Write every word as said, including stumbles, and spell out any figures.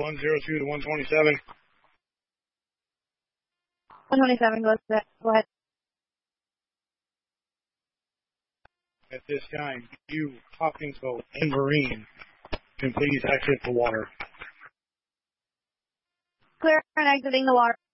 one zero two to one twenty-seven. one twenty-seven, go ahead. Go ahead. At this time, you, Hawkins boat, and Marine, can please exit the water. Clear and exiting the water.